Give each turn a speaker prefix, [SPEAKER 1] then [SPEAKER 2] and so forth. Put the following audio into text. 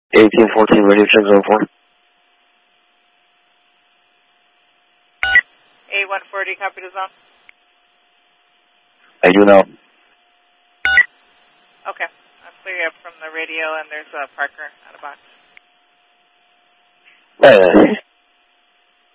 [SPEAKER 1] 1814, radio check zone 4.
[SPEAKER 2] A140, copy the zone.
[SPEAKER 1] I do now.
[SPEAKER 2] Okay. I'll clear you up from the radio, and there's a Parker out of box.